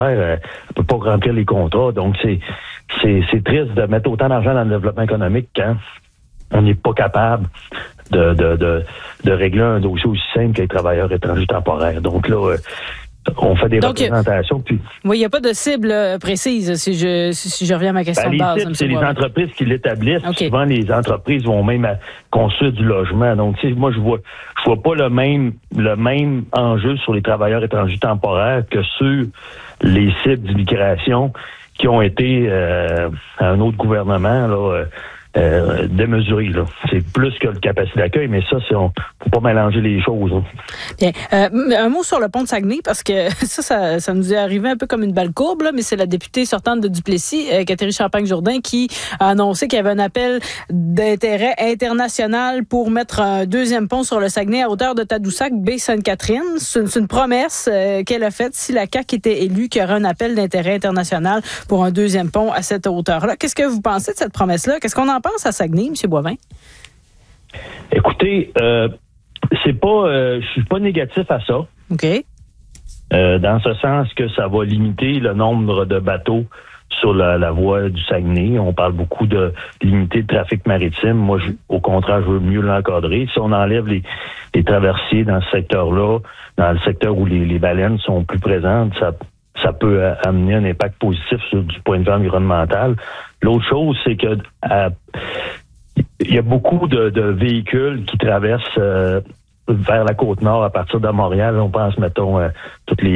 elle peut pas remplir les contrats. Donc, c'est triste de mettre autant d'argent dans le développement économique quand on n'est pas capable de régler un dossier aussi simple que les travailleurs étrangers temporaires. Donc là, on fait des représentations. Puis, oui, il n'y a pas de cible précise, si je reviens à ma question de base. Les cibles, c'est les entreprises qui l'établissent. Okay. Souvent, les entreprises vont même construire du logement. Donc, moi, je vois pas le même enjeu sur les travailleurs étrangers temporaires que sur les cibles d'immigration qui ont été à un autre gouvernement, là, démesuré, là. C'est plus que le capacité d'accueil, mais ça, faut pas mélanger les choses. Hein. Bien. Un mot sur le pont de Saguenay, parce que ça nous est arrivé un peu comme une balle courbe, là, mais c'est la députée sortante de Duplessis, Catherine Champagne-Jourdain, qui a annoncé qu'il y avait un appel d'intérêt international pour mettre un deuxième pont sur le Saguenay à hauteur de Tadoussac, Baie-Sainte-Catherine. C'est une promesse qu'elle a faite si la CAQ était élue, qu'il y aurait un appel d'intérêt international pour un deuxième pont à cette hauteur-là. Qu'est-ce que vous pensez de cette promesse-là? Qu'est-ce qu'on en pense à Saguenay, M. Boivin? Écoutez, je suis pas négatif à ça. OK. Dans ce sens que ça va limiter le nombre de bateaux sur la voie du Saguenay. On parle beaucoup de limiter le trafic maritime. Moi, au contraire, je veux mieux l'encadrer. Si on enlève les traversiers dans ce secteur-là, dans le secteur où les baleines sont plus présentes, ça peut amener un impact positif du point de vue environnemental. L'autre chose, c'est que il y a beaucoup de véhicules qui traversent vers la Côte-Nord à partir de Montréal. On pense, mettons, tous les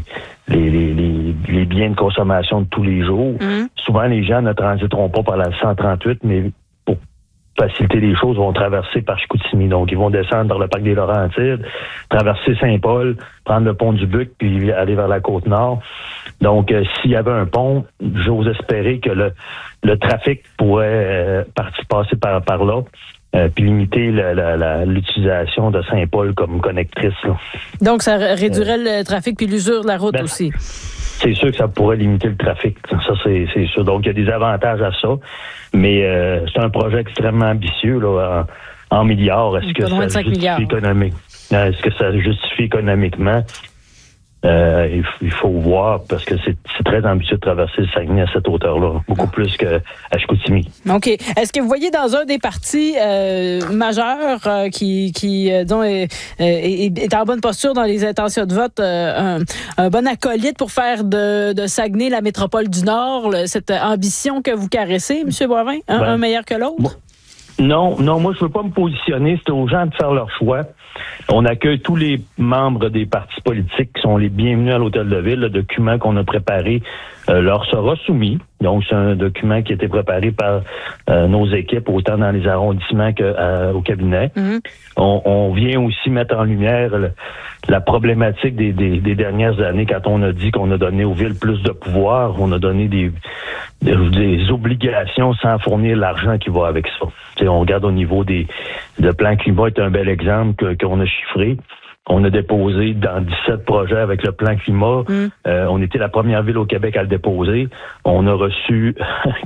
biens de consommation de tous les jours. Souvent, les gens ne transiteront pas par la 138, mais pour faciliter les choses, vont traverser par Chicoutimi. Donc, ils vont descendre par le parc des Laurentides, traverser Saint-Paul, prendre le pont du Buc, puis aller vers la Côte-Nord. Donc, s'il y avait un pont, j'ose espérer que le trafic pourrait passer par là, puis limiter l'utilisation de Saint-Paul comme connectrice. Là. Donc, ça réduirait le trafic puis l'usure de la route aussi. C'est sûr que ça pourrait limiter le trafic. Ça, c'est sûr. Donc, il y a des avantages à ça. Mais c'est un projet extrêmement ambitieux là, en milliards. Est-ce que ça justifie économique? Est-ce que ça justifie économiquement? Il faut voir, parce que c'est très ambitieux de traverser le Saguenay à cette hauteur-là, beaucoup plus qu'à Chicoutimi. OK. Est-ce que vous voyez dans un des partis majeurs qui disons, est en bonne posture dans les intentions de vote, un bon acolyte pour faire de Saguenay la métropole du Nord, cette ambition que vous caressez, M. Boivin, un meilleur que l'autre? Non, moi, je veux pas me positionner. C'est aux gens de faire leur choix. On accueille tous les membres des partis politiques qui sont les bienvenus à l'Hôtel de Ville. Le document qu'on a préparé leur sera soumis. Donc, c'est un document qui a été préparé par nos équipes, autant dans les arrondissements qu'au cabinet. On vient aussi mettre en lumière la problématique des dernières années, quand on a dit qu'on a donné aux villes plus de pouvoir, on a donné des obligations sans fournir l'argent qui va avec ça. T'sais, on regarde au niveau le plan climat est un bel exemple qu'on a chiffré. On a déposé dans 17 projets avec le plan climat. On était la première ville au Québec à le déposer. On a reçu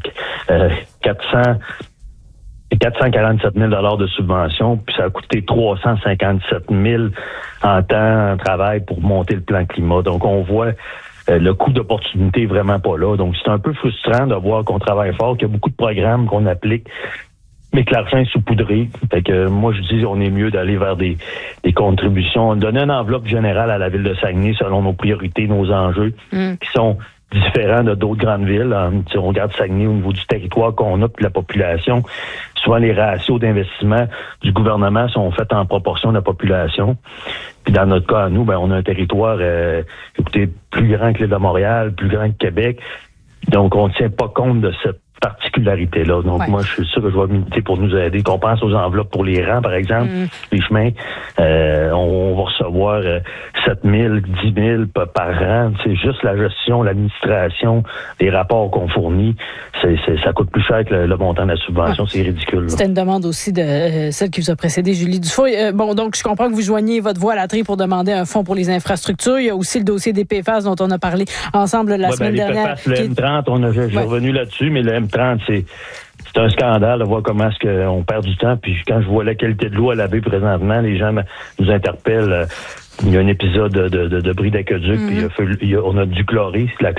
447 000 de subventions, puis ça a coûté 357 000 en temps, en travail pour monter le plan climat. Donc, on voit le coût d'opportunité est vraiment pas là. Donc, c'est un peu frustrant de voir qu'on travaille fort, qu'il y a beaucoup de programmes qu'on applique, mais que l'argent est saupoudré. Fait que moi, je dis, on est mieux d'aller vers des contributions. Donner une enveloppe générale à la ville de Saguenay selon nos priorités, nos enjeux, qui sont différents de d'autres grandes villes. Si on regarde Saguenay au niveau du territoire qu'on a et de la population, souvent les ratios d'investissement du gouvernement sont faits en proportion de la population. Puis dans notre cas, à nous, on a un territoire plus grand que l'île de Montréal, plus grand que Québec. Donc, on ne tient pas compte de cette particularité-là. Donc, moi, je suis sûr que je vais militer pour nous aider. Qu'on pense aux enveloppes pour les rangs, par exemple, les chemins. On va recevoir 7 000, 10 000 par rang. C'est juste la gestion, l'administration, les rapports qu'on fournit. Ça coûte plus cher que le montant de la subvention. C'est ridicule. C'était une demande aussi de celle qui vous a précédé, Julie Dufoy. Donc, je comprends que vous joignez votre voix à la tri pour demander un fonds pour les infrastructures. Il y a aussi le dossier des PFAS dont on a parlé ensemble la semaine dernière. PFAS, le M30, je suis revenu là-dessus, mais le M30, c'est un scandale de voir comment est-ce qu'on perd du temps. Puis quand je vois la qualité de l'eau à la baie présentement, les gens nous interpellent il y a un épisode de bris d'aqueduc, puis on a dû chlorer.